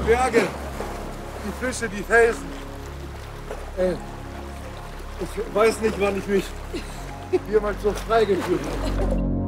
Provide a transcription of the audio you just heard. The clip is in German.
Berge, die Fische, die Felsen. Ich weiß nicht, wann ich mich hier mal so frei gefühlt habe.